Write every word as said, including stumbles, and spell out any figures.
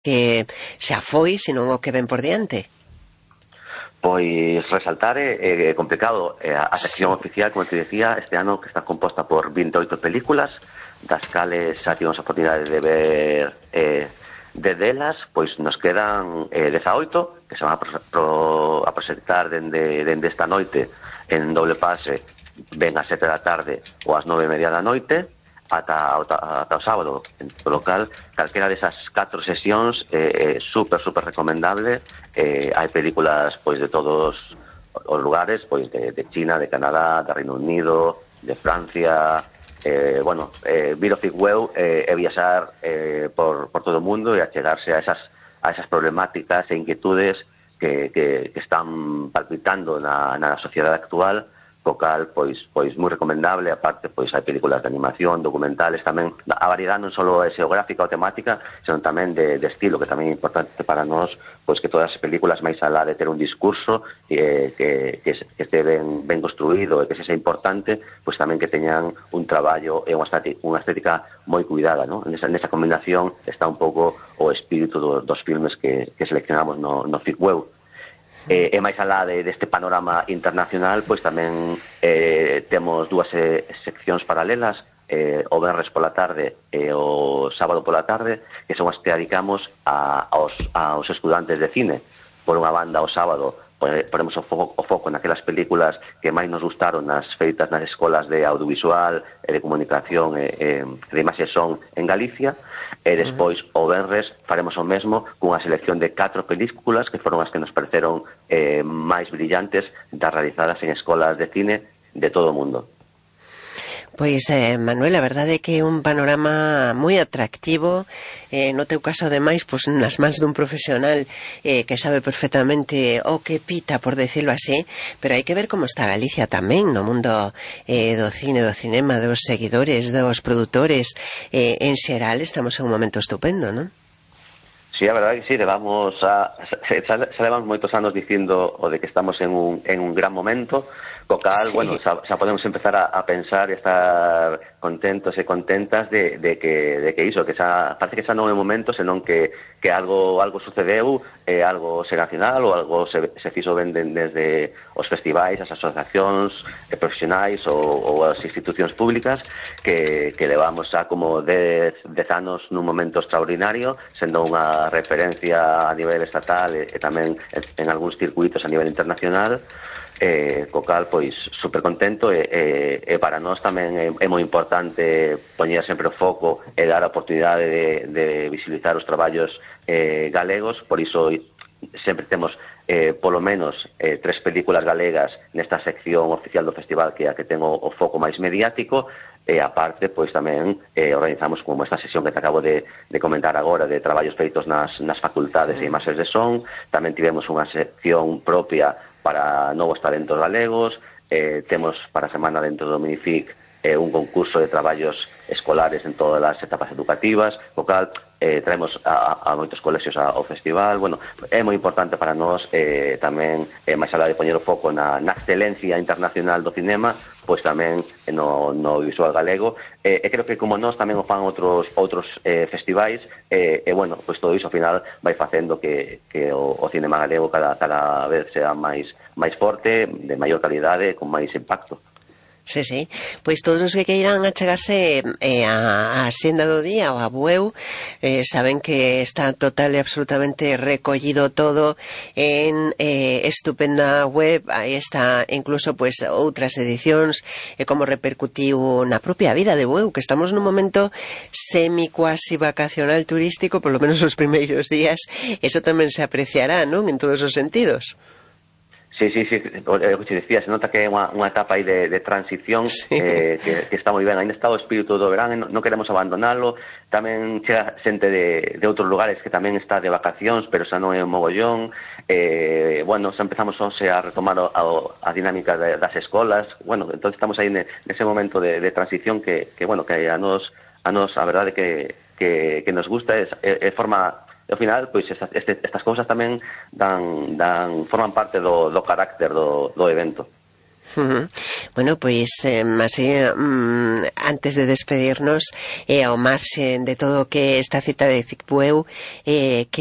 que xa foi, senón o que ven por diante. Pois resaltar é eh, complicado. Eh, a sección sí. oficial, como te decía, este ano que está composta por vinte e oito películas, das cales xa tivemos a oportunidade de ver eh, de delas, pois nos quedan eh, dezaoito que se van a, pro, pro, a proxectar dende, dende esta noite en doble pase, ven a sete da tarde ou ás nove e media da noite ata, ata, ata o sábado, en todo local. Calquera desas catro sesións é eh, super, super recomendable. Eh, hai películas pois de todos os lugares, pois de, de China, de Canadá, de Reino Unido, de Francia. Eh, bueno, eh, vir o Figweu eh, é viaxar eh, por, por todo o mundo e achegarse a esas, a esas problemáticas e inquietudes que, que, que están palpitando na, na sociedade actual, co cal, pois, pois moi recomendable. Aparte, pois hai películas de animación, documentales tamén, a variedade non só é xeográfica ou temática, senón tamén de, de estilo, que tamén é importante para nós, pois que todas as películas, máis alá de ter un discurso eh, que, que, que este ben, ben construído e que sexa importante, pois tamén que teñan un traballo e unha estética, unha estética moi cuidada, ¿no? Nesa, nesa combinación está un pouco o espírito do, dos filmes que, que seleccionamos no, no Figweu. E, e máis alá de, deste panorama internacional, pois tamén eh, temos dúas eh, seccións paralelas, eh, o venres pola tarde e o sábado pola tarde, que son as que dedicamos a, aos, aos estudantes de cine. Por unha banda, o sábado ponemos o foco, o foco naquelas películas que máis nos gustaron nas feitas nas escolas de audiovisual e de comunicación e, e de imaxe son en Galicia, e despois o venres faremos o mesmo cunha selección de catro películas que foron as que nos pareceron eh, máis brillantes das realizadas en escolas de cine de todo o mundo. Pois, eh, Manuel, a verdade é que é un panorama moi atractivo, eh, no teu caso, ademais, pois, nas mans dun profesional eh, que sabe perfectamente o que pita, por decirlo así, pero hai que ver como está Galicia tamén no mundo eh, do cine, do cinema, dos seguidores, dos produtores. Eh, en xeral, estamos en un momento estupendo, non? Sí, a verdade que sí, levamos a, xa, xa levamos moitos anos dicindo o de que estamos en un, en un gran momento, co cal, sí. bueno, xa, xa podemos empezar a, a pensar e estar contentos e contentas de, de que de que iso, que xa, parece que xa non é momento, senón que, que algo algo sucedeu, eh, algo se nacional ou algo se, se fixo ben desde os festivais, as asociacións eh, profesionais ou, ou as institucións públicas que, que levamos xa como dez anos nun momento extraordinario, sendo unha referencia a nivel estatal e, e tamén en, en algúns circuitos a nivel internacional. Eh, co cal, pois, super contento e, e, e para nós tamén é, é moi importante poñer sempre o foco e dar a oportunidade de, de visibilizar os traballos eh, galegos. Por iso sempre temos eh, polo menos eh, tres películas galegas nesta sección oficial do festival, que é a que ten o, o foco máis mediático. E aparte, pois tamén eh, organizamos como esta sesión que te acabo de, de comentar agora, de traballos feitos nas, nas facultades e imaxes de son. Tamén tivemos unha sección propia para novos talentos galegos, eh, temos para a semana dentro do Minific eh, un concurso de traballos escolares en todas as etapas educativas, o cal eh, traemos a, a moitos colexios ao festival. Bueno, é moi importante para nós eh, tamén, eh, máis alá de poñer o foco na, na excelencia internacional do cinema, pois tamén no, no visual galego, e eh, creo que como nós tamén o fan outros outros eh, festivais, e eh, eh, bueno, pois todo iso ao final vai facendo que, que o, o cinema galego cada, cada vez sea máis máis forte, de maior calidade, con máis impacto. Sí, sí, pois todos os que queiran achegarse eh, a, a Senda do Día ou a Bueu eh, saben que está total e absolutamente recollido todo en eh, estupenda web. Aí está incluso pois outras edicións e eh, como repercutiu na propia vida de Bueu, que estamos nun momento semi quasi vacacional turístico, polo menos os primeiros días. Eso tamén se apreciará, non? En todos os sentidos. Sí, sí, sí, o que te decía, se nota que é unha, unha etapa aí de, de transición, sí. eh, que, que está moi ben. Ainda está o espírito do verán, non, non queremos abandonalo. Tamén chega xente de, de outros lugares que tamén está de vacacións, pero xa non é un mogollón. Eh, bueno, xa empezamos onse a retomar o, a, a dinámica de, das escolas. Bueno, entón estamos aí nese momento de, de transición que, que, bueno, que a nos, a nos a verdade que, que, que nos gusta é, é, é forma... E ao final, pois, estas, estas cousas tamén dan, dan, forman parte do, do carácter do, do evento. Uh-huh. Bueno, pois eh, así, mm, antes de despedirnos, eh, ao marxe de todo o que esta cita de Cicbueu, eh, que